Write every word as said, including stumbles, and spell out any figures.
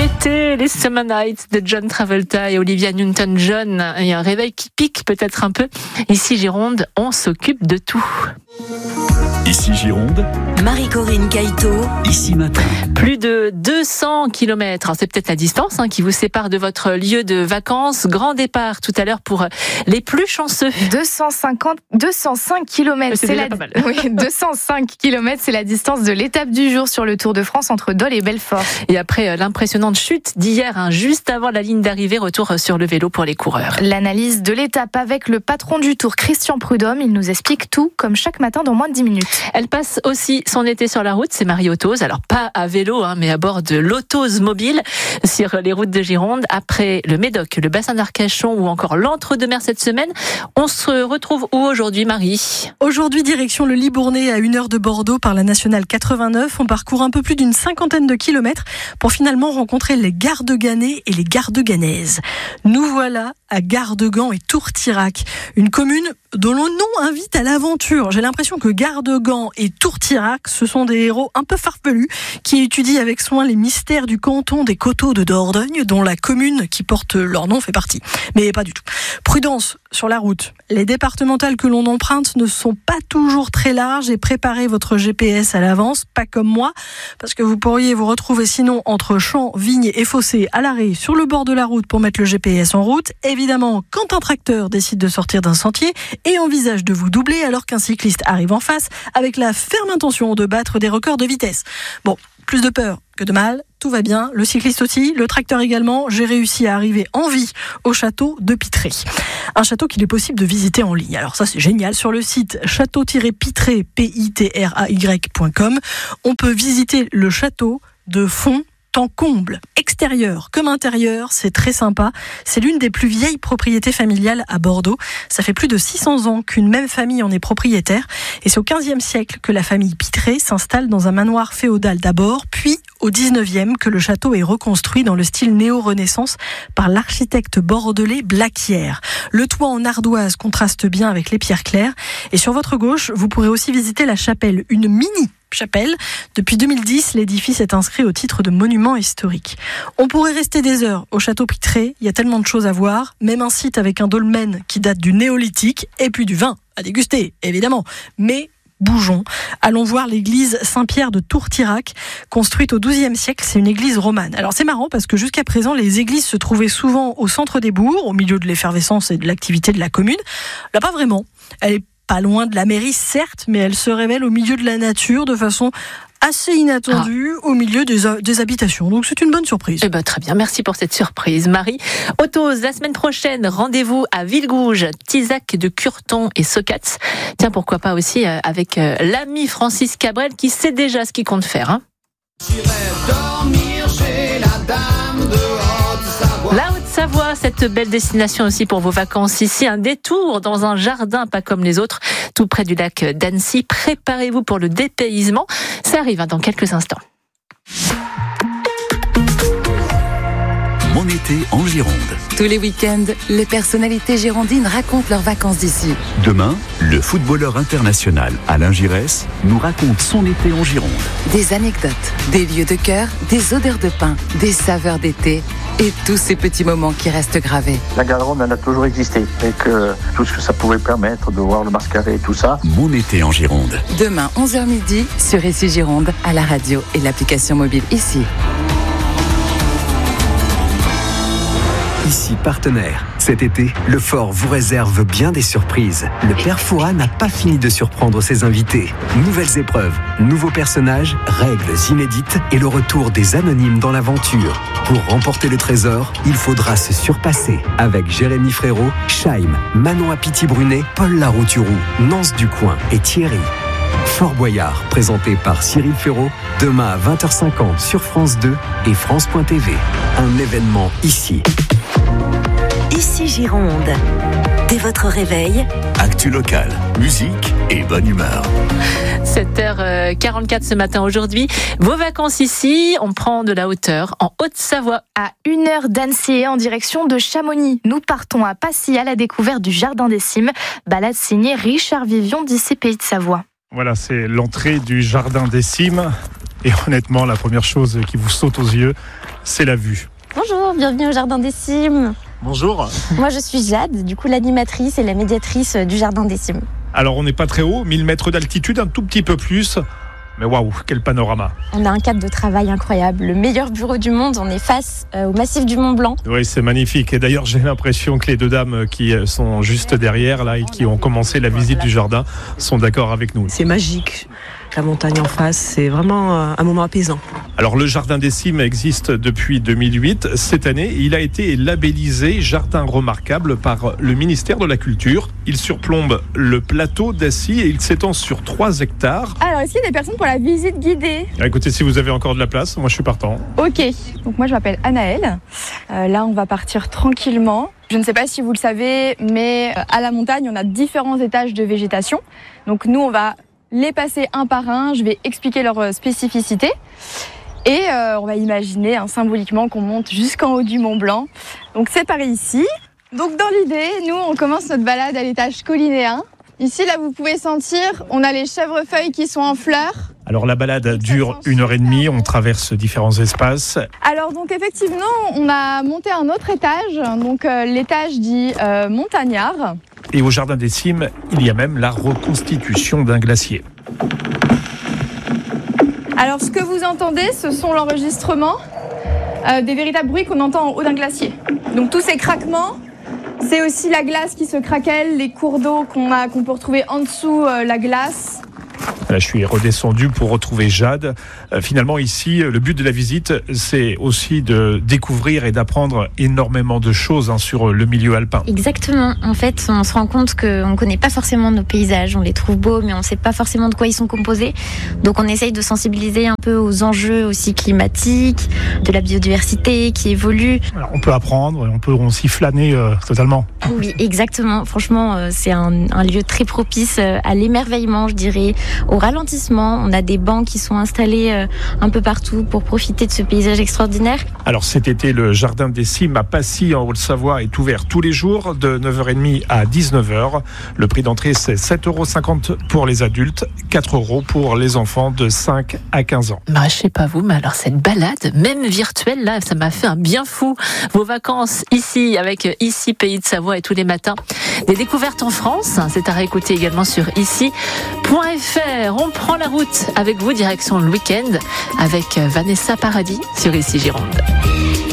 L'été, les Summer Nights de John Travolta et Olivia Newton-John. Il y a un réveil qui pique peut-être un peu. Ici Gironde, on s'occupe de tout. Ici Gironde, Marie-Corinne Caïto. Ici Matin. Plus de deux cents kilomètres. Alors c'est peut-être la distance hein, qui vous sépare de votre lieu de vacances. Grand départ tout à l'heure pour les plus chanceux. deux cent cinquante, deux cent cinq kilomètres. C'est, c'est déjà la... pas mal. Oui, deux cent cinq kilomètres, c'est la distance de l'étape du jour sur le Tour de France entre Dole et Belfort. Et après l'impressionnante chute d'hier, hein, juste avant la ligne d'arrivée, retour sur le vélo pour les coureurs. L'analyse de l'étape avec le patron du Tour, Christian Prudhomme. Il nous explique tout comme chaque matin dans moins de dix minutes. Elle passe aussi son été sur la route, c'est Marie Autoz. Alors pas à vélo, hein, mais à bord de l'Autoz mobile sur les routes de Gironde. Après le Médoc, le bassin d'Arcachon ou encore l'Entre-deux-Mers cette semaine, on se retrouve où aujourd'hui, Marie ? Aujourd'hui, direction le Libournais à une heure de Bordeaux par la nationale quatre-vingt-neuf. On parcourt un peu plus d'une cinquantaine de kilomètres pour finalement rencontrer les Gardes-Ganais et les Gardes-Ganaises. Nous voilà à Gardegan et Tourtirac, une commune dont le nom invite à l'aventure. J'ai l'impression que Gardegan et Tourtirac, ce sont des héros un peu farfelus qui étudient avec soin les mystères du canton des Coteaux de Dordogne, dont la commune qui porte leur nom fait partie. Mais pas du tout. Prudence sur la route. Les départementales que l'on emprunte ne sont pas toujours très larges et préparez votre G P S à l'avance, pas comme moi, parce que vous pourriez vous retrouver sinon entre champs, vignes et fossés à l'arrêt sur le bord de la route pour mettre le G P S en route. Évidemment, quand un tracteur décide de sortir d'un sentier et envisage de vous doubler alors qu'un cycliste arrive en face avec la ferme intention de battre des records de vitesse. Bon, plus de peur que de mal, tout va bien. Le cycliste aussi, le tracteur également. J'ai réussi à arriver en vie au château de Pitré. Un château qu'il est possible de visiter en ligne. Alors ça, c'est génial. Sur le site château-pitré, P I T R A Y point com, on peut visiter le château de fond en comble, extérieur comme intérieur, c'est très sympa. C'est l'une des plus vieilles propriétés familiales à Bordeaux. Ça fait plus de six cents ans qu'une même famille en est propriétaire. Et c'est au quinzième siècle que la famille Pitré s'installe dans un manoir féodal d'abord, puis au dix-neuvième que le château est reconstruit dans le style néo-renaissance par l'architecte bordelais Blaquière. Le toit en ardoise contraste bien avec les pierres claires. Et sur votre gauche, vous pourrez aussi visiter la chapelle, une mini chapelle. Depuis deux mille dix, l'édifice est inscrit au titre de monument historique. On pourrait rester des heures au château Pitré, il y a tellement de choses à voir, même un site avec un dolmen qui date du néolithique, et puis du vin à déguster, évidemment. Mais bougeons, allons voir l'église Saint-Pierre de Tourtirac, construite au douzième siècle, c'est une église romane. Alors c'est marrant parce que jusqu'à présent, les églises se trouvaient souvent au centre des bourgs, au milieu de l'effervescence et de l'activité de la commune. Là, pas vraiment. Elle est pas loin de la mairie, certes, mais elle se révèle au milieu de la nature de façon assez inattendue, ah. au milieu des, des habitations. Donc c'est une bonne surprise. Eh ben, très bien, merci pour cette surprise. Marie Autoz, la semaine prochaine, rendez-vous à Villegouge, Tizac de Curton et Socats. Tiens, pourquoi pas aussi euh, avec euh, l'ami Francis Cabrel qui sait déjà ce qu'il compte faire. Hein. J'irai dormir chez la dame de Haute-Savoie. La Haute-Savoie, cette belle destination aussi pour vos vacances ici. Un détour dans un jardin pas comme les autres, tout près du lac d'Annecy. Préparez-vous pour le dépaysement. Ça arrive hein, dans quelques instants. Mon été en Gironde. Tous les week-ends, les personnalités girondines racontent leurs vacances d'ici. Demain, le footballeur international Alain Giresse nous raconte son été en Gironde. Des anecdotes, des lieux de cœur, des odeurs de pin, des saveurs d'été et tous ces petits moments qui restent gravés. La Garonne, elle a toujours existé et que tout ce que ça pouvait permettre de voir le mascaret et tout ça. Mon été en Gironde. Demain, onze heures midi, sur Ici Gironde, à la radio et l'application mobile Ici. Ici partenaire. Cet été, le Fort vous réserve bien des surprises. Le Père Fouras n'a pas fini de surprendre ses invités. Nouvelles épreuves, nouveaux personnages, règles inédites et le retour des anonymes dans l'aventure. Pour remporter le trésor, il faudra se surpasser avec Jérémy Frérot, Chaim, Manon Apiti-Brunet, Paul Larouturou, Nance Ducoing et Thierry. Fort Boyard, présenté par Cyril Ferraud, demain à vingt heures cinquante sur France deux et France point T V. Un événement ici. Ici Gironde. Dès votre réveil, actu local, musique et bonne humeur. sept heures quarante-quatre ce matin aujourd'hui. Vos vacances ici, on prend de la hauteur en Haute-Savoie. À une heure d'Annecy en direction de Chamonix. Nous partons à Passy à la découverte du Jardin des Cimes. Balade signée Richard Vivion d'ici Pays de Savoie. Voilà, c'est l'entrée du Jardin des Cimes. Et honnêtement, la première chose qui vous saute aux yeux, c'est la vue. Bonjour, bienvenue au Jardin des Cimes. Bonjour. Moi je suis Jade, du coup l'animatrice et la médiatrice du Jardin des Cimes. Alors on n'est pas très haut, mille mètres d'altitude, un tout petit peu plus. Mais waouh, quel panorama. On a un cadre de travail incroyable, le meilleur bureau du monde, on est face euh, au massif du Mont Blanc. Oui, c'est magnifique. Et d'ailleurs, j'ai l'impression que les deux dames qui sont juste derrière là et qui ont commencé la visite du jardin sont d'accord avec nous. C'est magique. La montagne en face, c'est vraiment un moment apaisant. Alors le Jardin des Cimes existe depuis deux mille huit. Cette année, il a été labellisé Jardin remarquable par le ministère de la Culture. Il surplombe le plateau d'Assy et il s'étend sur trois hectares. Alors, est-ce qu'il y a des personnes pour la visite guidée ? Écoutez, si vous avez encore de la place, moi je suis partant. Ok, donc moi je m'appelle Anaëlle. Euh, là, on va partir tranquillement. Je ne sais pas si vous le savez, mais à la montagne, on a différents étages de végétation. Donc nous, on va les passer un par un, je vais expliquer leurs spécificités et euh, on va imaginer hein, symboliquement qu'on monte jusqu'en haut du Mont Blanc. Donc c'est par ici. Donc dans l'idée, nous on commence notre balade à l'étage collinéen. Ici là vous pouvez sentir, on a les chèvrefeuilles qui sont en fleurs. Alors la balade dure une heure et demie, on traverse différents espaces. Alors donc effectivement, on a monté un autre étage, donc euh, l'étage dit euh, montagnard. Et au Jardin des Cimes, il y a même la reconstitution d'un glacier. Alors ce que vous entendez, ce sont l'enregistrement euh, des véritables bruits qu'on entend en haut d'un glacier. Donc tous ces craquements, c'est aussi la glace qui se craquelle, les cours d'eau qu'on a, qu'on peut retrouver en dessous euh, la glace. Là, je suis redescendu pour retrouver Jade. Euh, finalement, ici, le but de la visite, c'est aussi de découvrir et d'apprendre énormément de choses hein, sur le milieu alpin. Exactement. En fait, on se rend compte qu'on ne connaît pas forcément nos paysages. On les trouve beaux, mais on ne sait pas forcément de quoi ils sont composés. Donc, on essaye de sensibiliser un peu aux enjeux aussi climatiques, de la biodiversité qui évolue. Alors, on peut apprendre, on peut aussi flâner euh, totalement. Oui, exactement. Franchement, euh, c'est un, un lieu très propice euh, à l'émerveillement, je dirais, au ralentissement. On a des bancs qui sont installés euh, un peu partout pour profiter de ce paysage extraordinaire. Alors cet été, le Jardin des Cimes à Passy en Haute-Savoie est ouvert tous les jours de neuf heures trente à dix-neuf heures. Le prix d'entrée c'est sept euros cinquante pour les adultes, quatre euros pour les enfants de cinq à quinze ans. Bah, je sais pas vous, mais alors cette balade, même virtuelle, là, ça m'a fait un bien fou. Vos vacances ici, avec Ici Pays de Savoie et tous les matins. Des découvertes en France, c'est à réécouter également sur ici point f r. On prend la route avec vous, direction le week-end, avec Vanessa Paradis sur Ici Gironde.